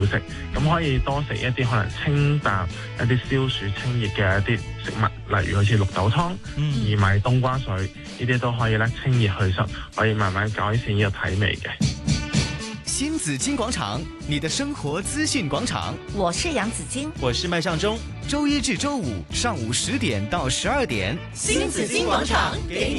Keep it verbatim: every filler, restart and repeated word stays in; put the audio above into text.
食，咁可以多食一啲可能清淡、一啲消暑清熱嘅一啲食物，例如好似綠豆湯、 嗯薏米冬瓜水，呢啲都可以咧清熱祛濕，可以慢慢改善呢個體味嘅。 新紫荊廣場，你的生活資訊廣場， 我是楊子矜， 我是麥尚中， 周一至周五上午十點到十二點， 新紫荊廣場給你